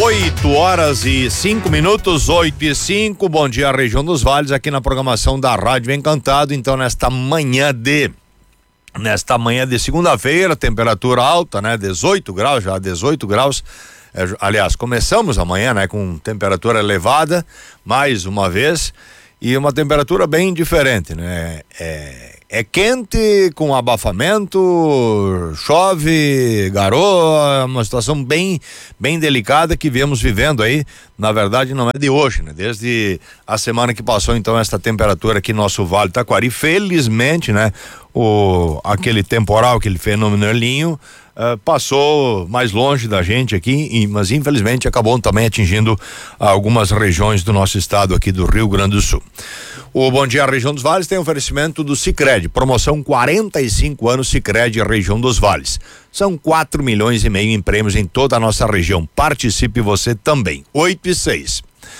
8h05, 8h05, bom dia, região dos vales, aqui na programação da Rádio Encantado. Então, nesta manhã de segunda-feira, temperatura alta, né? 18 graus, já 18 graus. Aliás, começamos amanhã, né? Com temperatura elevada, mais uma vez, e uma temperatura bem diferente, né? É quente, com abafamento, chove, garoa, uma situação bem delicada que viemos vivendo aí. Na verdade, não é de hoje, né? Desde a semana que passou, então, esta temperatura aqui no nosso Vale Taquari. Felizmente, né? Aquele temporal, aquele fenômeno Elinho, passou mais longe da gente aqui, mas infelizmente acabou também atingindo algumas regiões do nosso estado aqui do Rio Grande do Sul. O Bom Dia Região dos Vales tem oferecimento do Sicredi, promoção 45 anos Sicredi Região dos Vales. São 4,5 milhões em prêmios em toda a nossa região. Participe você também. 8h06.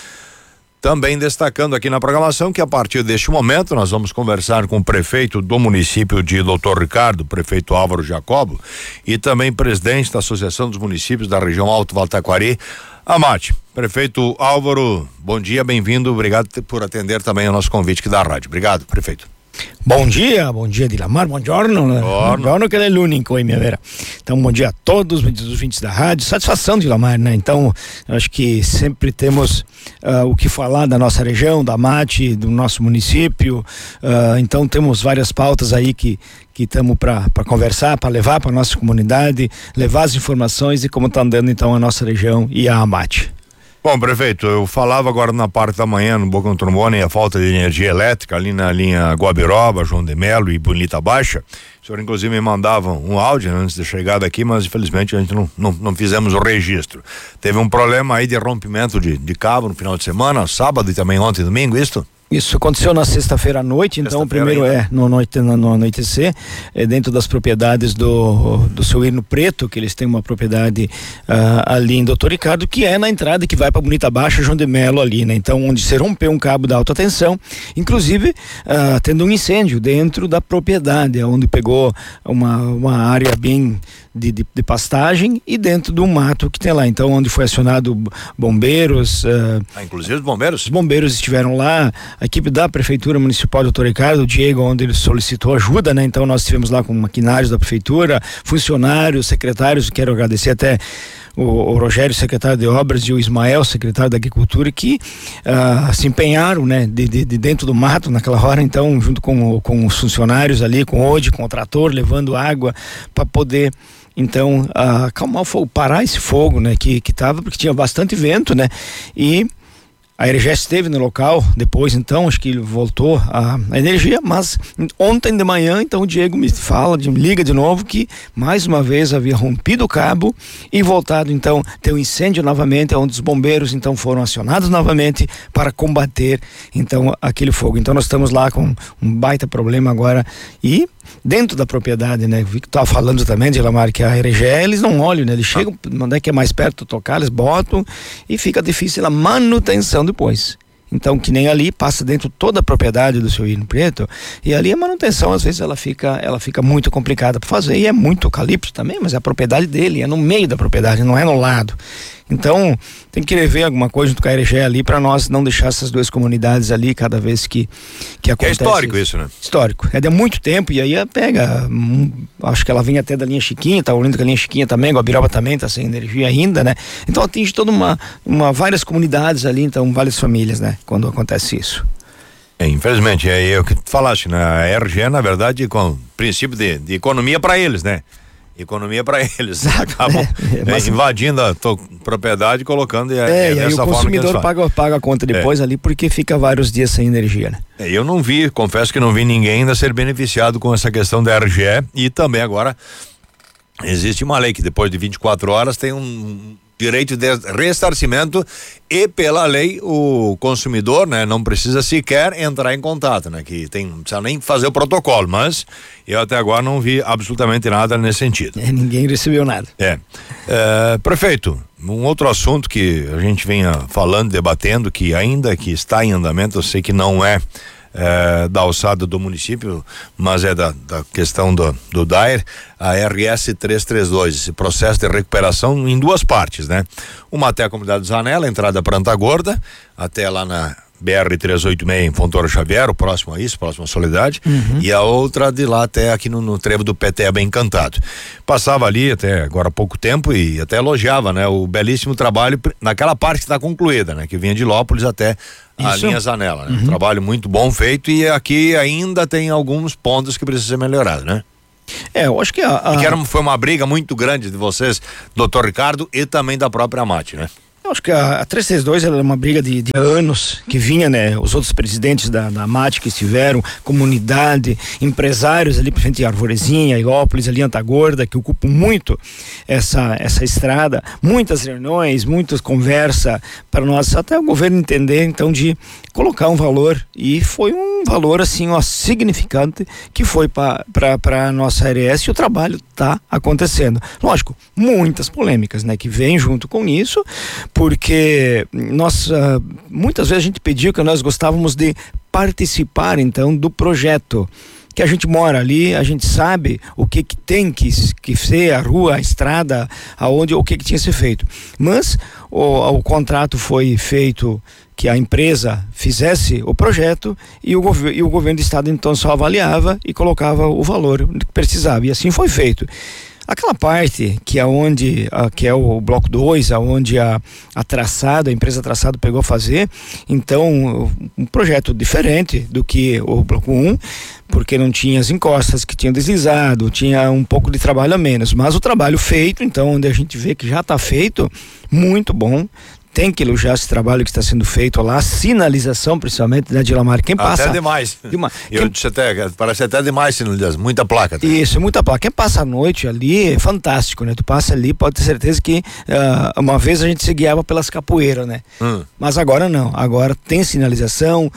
Também destacando aqui na programação que a partir deste momento nós vamos conversar com o prefeito do município de Doutor Ricardo, prefeito Álvaro Jacobo, e também presidente da Associação dos Municípios da região Alto Vale Taquari, AMAT. Prefeito Álvaro, bom dia, bem-vindo, obrigado por atender também ao nosso convite aqui da rádio. Obrigado, prefeito. Bom dia Dilamar, buongiorno que é o único, minha vera. Então, bom dia a todos os ouvintes da rádio, satisfação, Dilamar, né? Então, acho que sempre temos o que falar da nossa região, da MAT, do nosso município, então temos várias pautas aí que estamos para conversar, para levar para nossa comunidade, levar as informações e como está andando então a nossa região e a AMAT. Bom, prefeito, eu falava agora na parte da manhã no Boca do Trombone a falta de energia elétrica ali na linha Guabiroba, João de Melo e Bonita Baixa. O senhor inclusive me mandava um áudio antes de chegar daqui, mas infelizmente a gente não fizemos o registro. Teve um problema aí de rompimento de cabo no final de semana, sábado e também ontem, domingo, Isso aconteceu na sexta-feira à noite, então o primeiro no anoitecer, dentro das propriedades do seu Irno Preto, que eles têm uma propriedade ali em Doutor Ricardo, que é na entrada que vai para Bonita Baixa, João de Melo ali, né? Então, onde se rompeu um cabo da alta tensão, inclusive tendo um incêndio dentro da propriedade, onde pegou uma área bem de pastagem e dentro do mato que tem lá, então onde foi acionado bombeiros. Inclusive os bombeiros? Os bombeiros estiveram lá, a equipe da Prefeitura Municipal do Doutor Ricardo, o Diego, onde ele solicitou ajuda, né? Então nós estivemos lá com maquinários da Prefeitura, funcionários, secretários, quero agradecer até o Rogério, secretário de Obras, e o Ismael, secretário da Agricultura, que se empenharam, né, de dentro do mato naquela hora, então, junto com os funcionários ali, com o trator, levando água para poder então acalmar o fogo, parar esse fogo, né, que tava, porque tinha bastante vento, né, e a energia esteve no local, depois então, acho que voltou a energia, mas ontem de manhã, então o Diego me liga de novo que mais uma vez havia rompido o cabo e voltado então, ter um incêndio novamente, onde os bombeiros então foram acionados novamente para combater então aquele fogo. Então nós estamos lá com um baita problema agora e dentro da propriedade, né? Vi que tu estava falando também, Dilamar, que a RGE, eles não olham, né? Eles chegam, onde é que é mais perto tocar, eles botam e fica difícil a manutenção depois. Então, que nem ali, passa dentro toda a propriedade do seu Irno Preto, e ali a manutenção, às vezes, ela fica muito complicada para fazer, e é muito eucalipto também, mas é a propriedade dele, é no meio da propriedade, não é no lado. Então, tem que rever alguma coisa junto com a RGE ali para nós não deixar essas duas comunidades ali cada vez que acontece. É histórico isso, né? Histórico. É de muito tempo e aí pega, acho que ela vem até da linha Chiquinha, tá olhando que a linha Chiquinha também, Guabiroba também tá sem energia ainda, né? Então atinge toda várias comunidades ali, então várias famílias, né? Quando acontece isso. Infelizmente, é o que tu falaste, né? A RGE, na verdade, com princípio de economia para eles, né? Economia para eles. Acabam invadindo a tua propriedade, colocando e aí o consumidor paga a conta depois ali, porque fica vários dias sem energia, né? Eu não vi, confesso que não vi ninguém ainda ser beneficiado com essa questão da RGE, e também agora existe uma lei que depois de 24 horas tem um direito de ressarcimento, e pela lei o consumidor, né, não precisa sequer entrar em contato, né, não precisa nem fazer o protocolo, mas eu até agora não vi absolutamente nada nesse sentido. Ninguém recebeu nada. Prefeito, um outro assunto que a gente venha falando, debatendo, que ainda que está em andamento, eu sei que não é da alçada do município, mas é da questão do DAER, a RS 332, esse processo de recuperação em duas partes, né? Uma até a comunidade do Zanella, entrada para Anta Gorda, até lá na BR-386 em Fontoura Xavier, próximo a isso, próximo à Soledade, e a outra de lá até aqui no trevo do Peteba Encantado. Passava ali até agora há pouco tempo e até elogiava, né? O belíssimo trabalho naquela parte que está concluída, né? Que vinha de Lópolis até a linha Zanella, né? Um trabalho muito bom feito, e aqui ainda tem alguns pontos que precisam ser melhorados, né? Eu acho que foi uma briga muito grande de vocês, doutor Ricardo, e também da própria AMAT, né? Eu acho que a 332 ela é uma briga de anos que vinha, né? Os outros presidentes da AMAT que estiveram, comunidade, empresários ali, por exemplo, Arvorezinha, Ilópolis, ali Anta Gorda, que ocupam muito essa estrada, muitas reuniões, muitas conversas para nós, até o governo entender, então, de colocar um valor, e foi um valor assim, ó, significante, que foi para a nossa ARS, e o trabalho está acontecendo. Lógico, muitas polêmicas, né? Que vem junto com isso, porque nós, muitas vezes a gente pediu que nós gostávamos de participar, então, do projeto. Que a gente mora ali, a gente sabe o que tem que ser a rua, a estrada, o que tinha que ser feito. Mas o contrato foi feito que a empresa fizesse o projeto, e o governo do estado então só avaliava e colocava o valor que precisava, e assim foi feito. Aquela parte que é o bloco 2, aonde a empresa Traçado pegou a fazer, então, um projeto diferente do que o bloco 1, porque não tinha as encostas que tinham deslizado, tinha um pouco de trabalho a menos, mas o trabalho feito, então, onde a gente vê que já está feito, muito bom. Tem que elogiar esse trabalho que está sendo feito lá, a sinalização, principalmente, né, de Dilamar? Quem passa... Até demais. Eu disse até, parece até demais sinalização, muita placa. Tá? Isso, muita placa. Quem passa a noite ali é fantástico, né? Tu passa ali, pode ter certeza que uma vez a gente se guiava pelas capoeiras, né? Mas agora não, agora tem sinalização,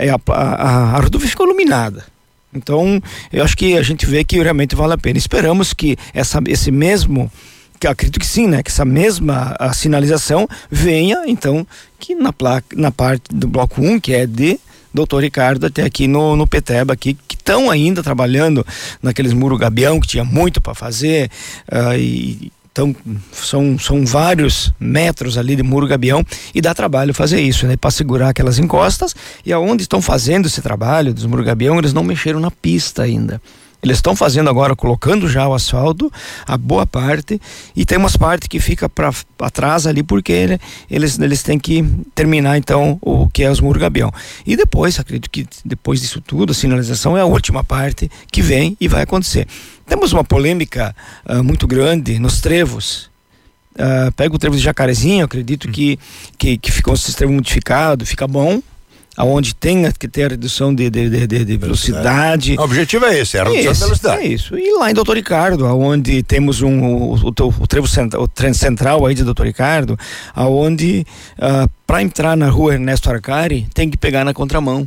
a rodovia ficou iluminada. Então, eu acho que a gente vê que realmente vale a pena. Esperamos que esse mesmo... que eu acredito que sim, né? Que essa mesma sinalização venha, então, que na parte do bloco 1, que é de Doutor Ricardo até aqui no Peteba, aqui, que estão ainda trabalhando naqueles muro gabião, que tinha muito para fazer, então são vários metros ali de muro gabião, e dá trabalho fazer isso, né? Para segurar aquelas encostas, e aonde estão fazendo esse trabalho dos muro gabião, eles não mexeram na pista ainda. Eles estão fazendo agora, colocando já o asfalto, a boa parte, e tem umas partes que fica para trás ali, porque eles têm que terminar então o que é os muros gabião. E depois, acredito que depois disso tudo, a sinalização é a última parte que vem e vai acontecer. Temos uma polêmica muito grande nos trevos. Pega o trevo de Jacarezinho, acredito que ficou um sistema modificado, fica bom. Aonde tem que ter a redução de velocidade. O objetivo é esse, a redução de velocidade. É isso. E lá em Doutor Ricardo, aonde temos o trevo o trem central aí de Doutor Ricardo, aonde para entrar na rua Ernesto Arcari tem que pegar na contramão.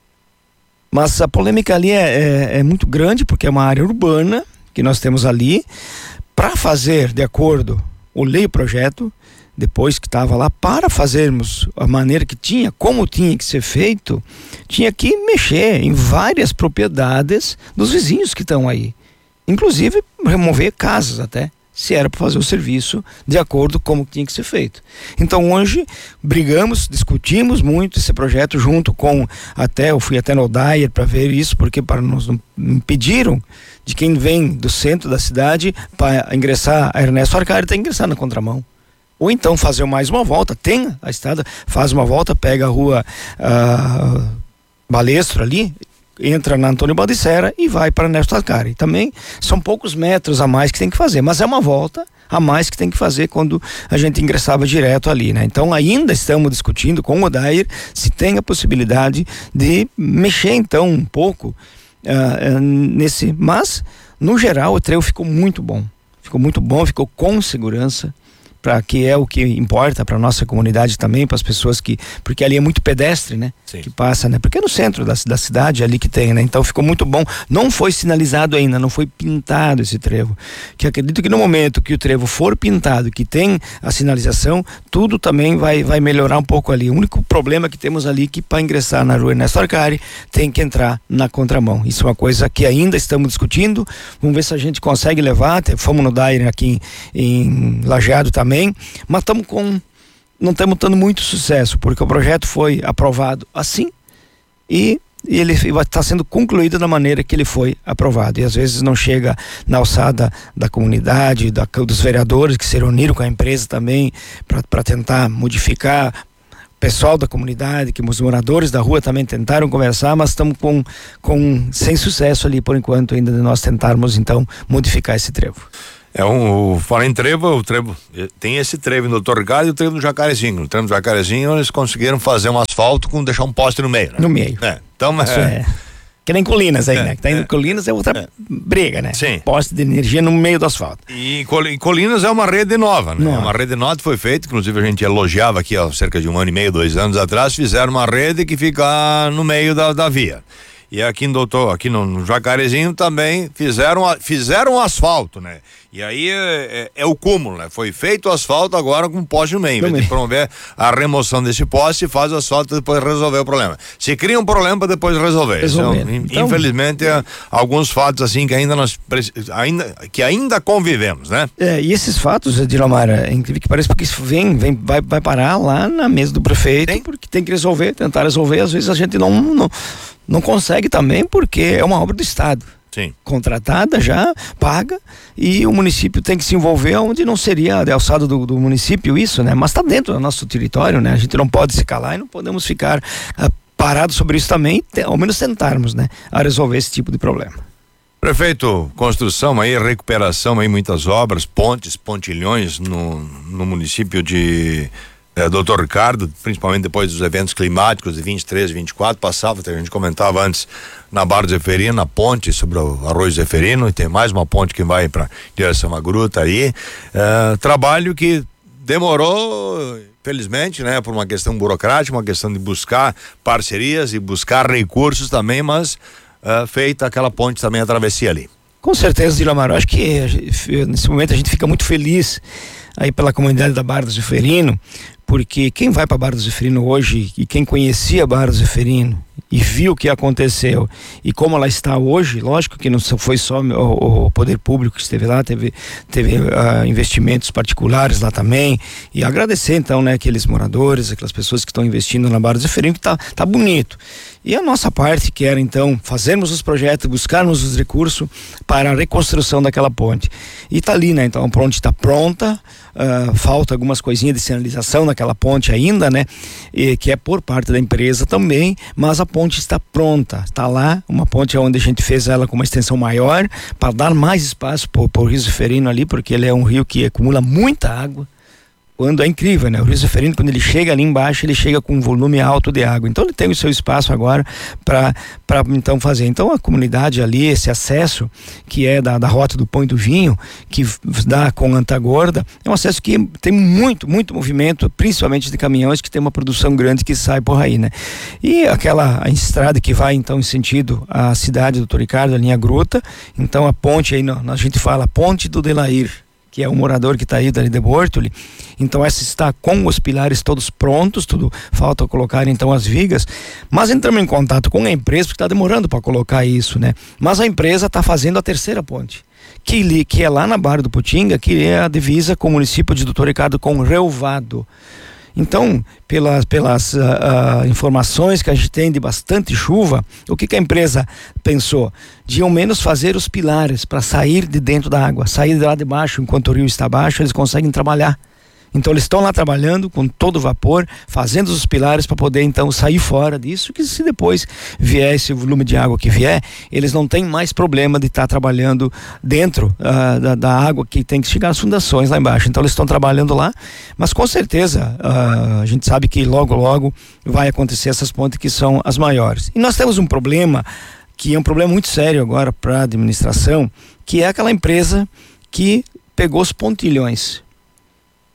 Mas a polêmica ali é muito grande, porque é uma área urbana que nós temos ali. Para fazer de acordo, olhei o projeto depois que estava lá, para fazermos a maneira que tinha, como tinha que ser feito, tinha que mexer em várias propriedades dos vizinhos que estão aí, inclusive remover casas até, se era para fazer o serviço de acordo com como tinha que ser feito. Então hoje brigamos, discutimos muito esse projeto junto com, eu fui até no DAER para ver isso, porque para nós não impediram de quem vem do centro da cidade para ingressar a Ernesto Arcari, tem que ingressar na contramão. Ou então fazer mais uma volta, tem a estrada, faz uma volta, pega a rua Balestro ali, entra na Antônio Baldissera e vai para Ernesto Arcari. Também são poucos metros a mais que tem que fazer, mas é uma volta a mais que tem que fazer quando a gente ingressava direto ali, né? Então ainda estamos discutindo com o DAER se tem a possibilidade de mexer então um pouco mas no geral o trevo ficou muito bom, ficou com segurança. para que é o que importa para nossa comunidade também, para as pessoas porque ali é muito pedestre, né? Sim. Que passa, né? Porque é no centro da cidade ali que tem, né? Então ficou muito bom. Não foi sinalizado ainda, não foi pintado esse trevo. Que acredito que no momento que o trevo for pintado, que tem a sinalização, tudo também vai melhorar um pouco ali. O único problema que temos ali que para ingressar na rua Ernesto Arcari tem que entrar na contramão. Isso é uma coisa que ainda estamos discutindo. Vamos ver se a gente consegue levar. Fomos no Daire aqui em Lajeado também. Mas não estamos tendo muito sucesso, porque o projeto foi aprovado assim e ele está sendo concluído da maneira que ele foi aprovado, e às vezes não chega na alçada da comunidade, dos vereadores que se reuniram com a empresa também para tentar modificar. Pessoal da comunidade, que os moradores da rua também tentaram conversar, mas estamos sem sucesso ali por enquanto ainda de nós tentarmos então modificar esse trevo. Fala em trevo, o trevo tem esse trevo no Doutor Ricardo e o trevo do Jacarezinho. No trevo do Jacarezinho eles conseguiram fazer um asfalto com deixar um poste no meio, né? No meio. Então que nem Colinas aí, né? Que tá indo Colinas é outra briga, né? Sim. Poste de energia no meio do asfalto. E Colinas é uma rede nova, né? Uma rede nova que foi feita, inclusive a gente elogiava aqui há cerca de 1 ano e meio, 2 anos atrás, fizeram uma rede que fica no meio da via. E aqui no Jacarezinho também fizeram asfalto, né? E aí é o cúmulo, né? Foi feito o asfalto agora com poste no meio. Em vez de promover a remoção desse poste, faz o asfalto e depois resolver o problema. Se cria um problema para depois resolver. Então, infelizmente, alguns fatos assim que ainda convivemos, né? E esses fatos, Dilamara, é incrível que parece, porque isso vai parar lá na mesa do prefeito, porque tem que tentar resolver. Às vezes a gente não consegue também, porque é uma obra do Estado. Sim. Contratada já, paga, e o município tem que se envolver onde não seria de alçada do município isso, né? Mas está dentro do nosso território, né? A gente não pode se calar e não podemos ficar parados sobre isso também, ao menos tentarmos, né? A resolver esse tipo de problema. Prefeito, construção aí, recuperação aí, muitas obras, pontes, pontilhões no município de Doutor Ricardo, principalmente depois dos eventos climáticos de 23 e 24, passava, a gente comentava antes, na Barra do Zeferino, na ponte sobre o Arroio Zeferino, e tem mais uma ponte que vai para direção à gruta aí, trabalho que demorou, felizmente, né, por uma questão burocrática, uma questão de buscar parcerias e buscar recursos também, mas feita aquela ponte também, a travessia ali. Com certeza, Dilamar, acho que nesse momento a gente fica muito feliz aí pela comunidade da Barra do Zeferino, porque quem vai para a Barra do Zeferino hoje e quem conhecia a Barra do Zeferino e viu o que aconteceu e como ela está hoje, lógico que não foi só o poder público que esteve lá, teve investimentos particulares lá também, e agradecer então, né, aqueles moradores, aquelas pessoas que estão investindo na Barra do Zeferino, que tá bonito. E a nossa parte, que era então fazermos os projetos, buscarmos os recursos para a reconstrução daquela ponte. E está ali, né? Então a ponte está pronta, falta algumas coisinhas de sinalização naquela ponte ainda, né? Que é por parte da empresa também, mas a ponte está pronta, está lá, uma ponte onde a gente fez ela com uma extensão maior, para dar mais espaço para o Rio Zeferino ali, porque ele é um rio que acumula muita água. Quando é incrível, né? O Rio Zeferino, quando ele chega ali embaixo, ele chega com um volume alto de água. Então ele tem o seu espaço agora para então fazer. Então a comunidade ali, esse acesso que é da rota do Pão e do Vinho, que dá com Antagorda, é um acesso que tem muito movimento, principalmente de caminhões, que tem uma produção grande que sai por aí, né? E a estrada que vai então em sentido à cidade do Doutor Ricardo, a linha Gruta, então a ponte aí, a gente fala Ponte do Delair, que é o morador que está aí dali de Bortoli. Então essa está com os pilares todos prontos, tudo falta colocar então as vigas, mas entramos em contato com a empresa, porque está demorando para colocar isso, né? Mas a empresa está fazendo a terceira ponte, que é lá na Barra do Putinga, que é a divisa com o município de Doutor Ricardo, com Relvado. Então, pelas informações que a gente tem de bastante chuva, o que a empresa pensou? De ao menos fazer os pilares para sair de dentro da água, sair de lá de baixo, enquanto o rio está baixo, eles conseguem trabalhar. Então eles estão lá trabalhando com todo vapor, fazendo os pilares para poder então sair fora disso, que se depois vier esse volume de água que vier, eles não têm mais problema de estar trabalhando dentro da água que tem que chegar às fundações lá embaixo. Então eles estão trabalhando lá, mas com certeza a gente sabe que logo vai acontecer essas pontes que são as maiores. E nós temos um problema, que é um problema muito sério agora para a administração, que é aquela empresa que pegou os pontilhões.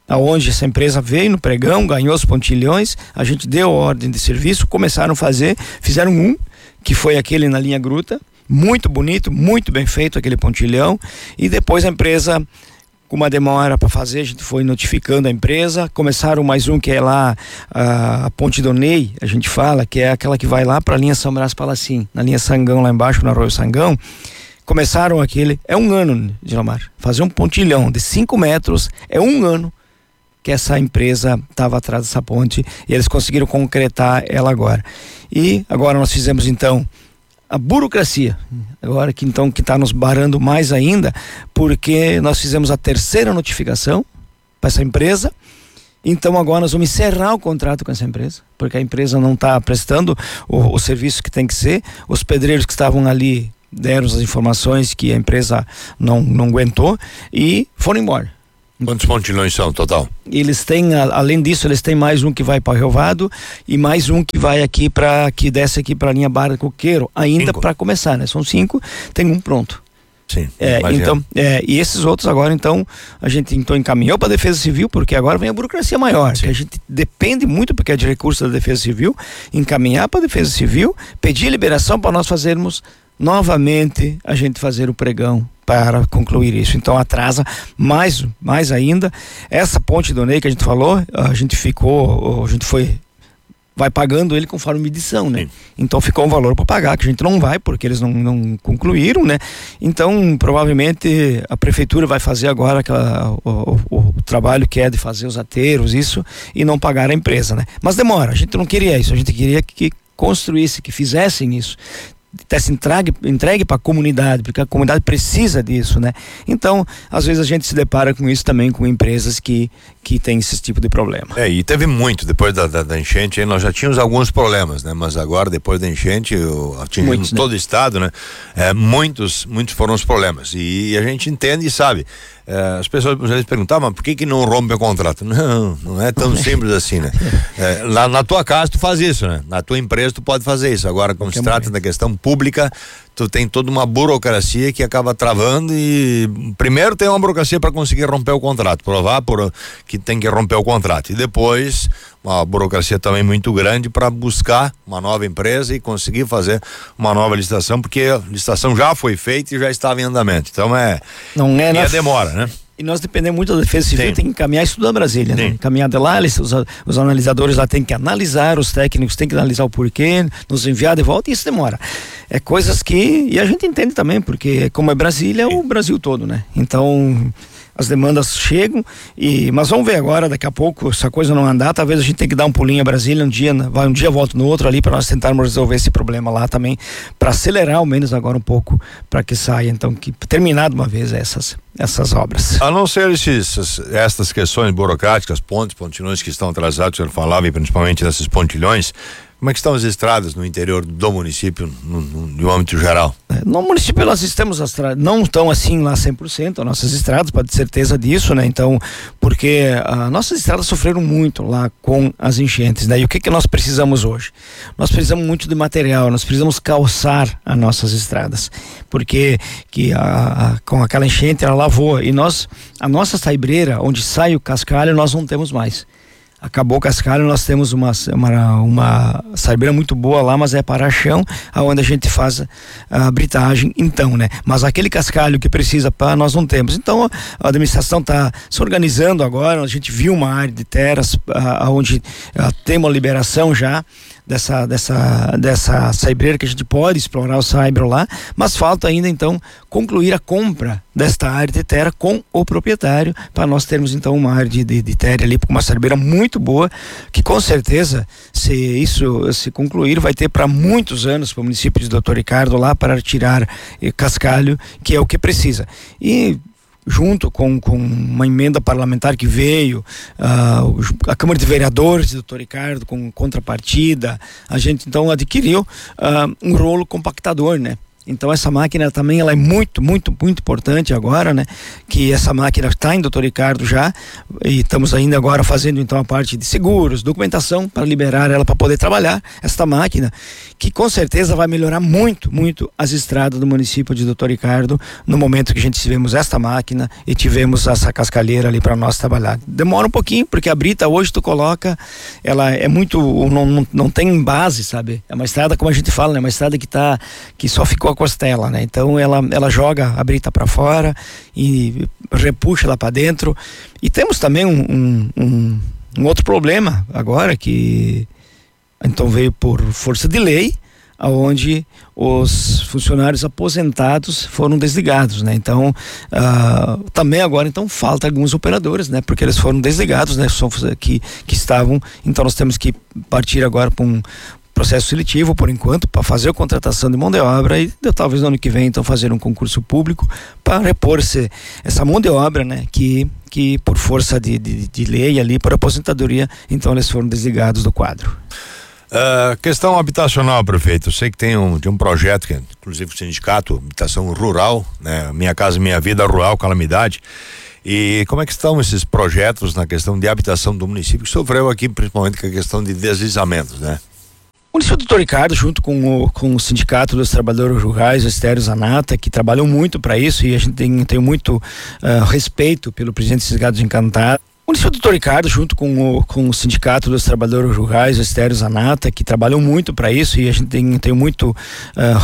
aonde essa empresa veio no pregão, ganhou os pontilhões, a gente deu a ordem de serviço, começaram a fazer, fizeram um, que foi aquele na linha Gruta, muito bonito, muito bem feito aquele pontilhão, e depois a empresa, com uma demora para fazer, a gente foi notificando a empresa, começaram mais um que é lá a Ponte do Ney, a gente fala, que é aquela que vai lá para a linha São Brás Palacim, na linha Sangão, lá embaixo no Arroio Sangão. Começaram aquele, é um ano, Gilmar, fazer um pontilhão de 5 metros, é um ano que essa empresa estava atrás dessa ponte e eles conseguiram concretar ela agora. E agora nós fizemos então a burocracia, agora que então que está nos barrando mais ainda, porque nós fizemos a terceira notificação para essa empresa. Então agora nós vamos encerrar o contrato com essa empresa, porque a empresa não está prestando o serviço que tem que ser. Os pedreiros que estavam ali deram as informações que a empresa não aguentou e foram embora. Quantos pontilhões são total? Eles têm, além disso, eles têm mais um que vai para Rio Vado e mais um que vai aqui que desce aqui para a linha Barra do Coqueiro, ainda para começar, né? São 5, tem um pronto. Sim. Então, e esses outros agora, então, a gente então encaminhou para a Defesa Civil, porque agora vem a burocracia maior, que a gente depende muito, porque é de recursos da Defesa Civil, encaminhar para a Defesa Civil, pedir liberação para nós fazermos novamente, a gente fazer o pregão para concluir isso. Então atrasa mais ainda. Essa Ponte do Ney que a gente falou, vai pagando ele conforme medição, né? Sim. Então ficou um valor para pagar, que a gente não vai, porque eles não concluíram, né? Então provavelmente a prefeitura vai fazer agora o trabalho que é de fazer os ateiros, isso, e não pagar a empresa, né? Mas demora, a gente não queria isso, a gente queria que construísse, que fizessem isso, desse entregue para a comunidade, porque a comunidade precisa disso, né? Então, às vezes a gente se depara com isso também, com empresas que têm esse tipo de problema. E teve muito, depois da enchente, aí nós já tínhamos alguns problemas, né? Mas agora, depois da enchente, atingimos todo o estado, né? Muitos foram os problemas, e a gente entende e sabe. As pessoas às vezes perguntavam, mas por que não rompe o contrato? Não é tão simples assim, né? Lá na tua casa tu faz isso, né? Na tua empresa tu pode fazer isso. Agora, quando se trata da questão pública, tu tem toda uma burocracia que acaba travando, e primeiro tem uma burocracia para conseguir romper o contrato, provar que tem que romper o contrato, e depois uma burocracia também muito grande para buscar uma nova empresa e conseguir fazer uma nova licitação, porque a licitação já foi feita e já estava em andamento. Então demora, né? E nós dependemos muito da Defesa Civil, tem que encaminhar isso tudo a Brasília, né? Encaminhar de lá, os analisadores lá têm que analisar, os técnicos têm que analisar o porquê, nos enviar de volta, e isso demora. É coisas e a gente entende também, porque como é Brasília, é o Brasil todo, né? Então, as demandas chegam, mas vamos ver agora, daqui a pouco, se a coisa não andar, talvez a gente tenha que dar um pulinho a Brasília, um dia volta no outro ali, para nós tentarmos resolver esse problema lá também, para acelerar ao menos agora um pouco, para que saia, então, que terminar de uma vez essas obras. A não ser estas questões burocráticas, pontilhões que estão atrasados, o senhor falava, e principalmente desses pontilhões, como é que estão as estradas no interior do município, no âmbito geral? No município nós temos as estradas, não estão assim lá 100%, as nossas estradas, pode ter certeza disso, né? Então, porque nossas estradas sofreram muito lá com as enchentes, né? E o que nós precisamos hoje? Nós precisamos muito de material, nós precisamos calçar as nossas estradas, porque com aquela enchente ela lavou, e a nossa saibreira, onde sai o cascalho, nós não temos mais. Acabou o cascalho, nós temos uma saibreira muito boa lá, mas é para chão, onde a gente faz a britagem, então, né? Mas aquele cascalho que precisa nós não temos. Então, a administração está se organizando agora, a gente viu uma área de terras, onde tem uma liberação já dessa saibreira, que a gente pode explorar o saibro lá, mas falta ainda então concluir a compra desta área de terra com o proprietário, para nós termos então uma área de terra ali, com uma saibreira muito boa, que com certeza, se isso se concluir, vai ter para muitos anos para o município de Doutor Ricardo lá, para tirar cascalho, que é o que precisa. E junto com uma emenda parlamentar que veio, a Câmara de Vereadores de Doutor Ricardo, com contrapartida, a gente então adquiriu um rolo compactador, né? Então essa máquina também ela é muito importante agora, né? Que essa máquina está em Dr. Ricardo já, e estamos ainda agora fazendo então a parte de seguros, documentação para liberar ela para poder trabalhar esta máquina, que com certeza vai melhorar muito as estradas do município de Dr. Ricardo no momento que a gente tivemos esta máquina e tivemos essa cascalheira ali para nós trabalhar. Demora um pouquinho, porque a brita hoje tu coloca, ela é muito, não tem base, sabe? É uma estrada, como a gente fala, né? Uma estrada que só ficou a costela, né? Então ela joga a brita para fora e repuxa lá para dentro. E temos também um outro problema agora, que então veio por força de lei, aonde os funcionários aposentados foram desligados, né? Então também agora então falta alguns operadores, né? Porque eles foram desligados, né? Que estavam, então nós temos que partir agora para um processo seletivo por enquanto, para fazer a contratação de mão de obra, e talvez no ano que vem então fazer um concurso público para repor essa mão de obra, né? Que por força de lei ali, por aposentadoria, então eles foram desligados do quadro. Questão habitacional, prefeito. Eu sei que tem um projeto, que inclusive o sindicato Habitação Rural, né? Minha Casa Minha Vida Rural Calamidade. E como é que estão esses projetos na questão de habitação do município, que sofreu aqui principalmente com a questão de deslizamentos, né? O município do Dr. Ricardo, junto com o Sindicato dos Trabalhadores Rurais, o Estérios Anata, que trabalham muito para isso, e a gente tem muito respeito pelo presidente do Sindicato de Encantado. O município do Dr. Ricardo, junto com o Sindicato dos Trabalhadores Rurais, o Estérios Anata, que trabalham muito para isso, e a gente tem muito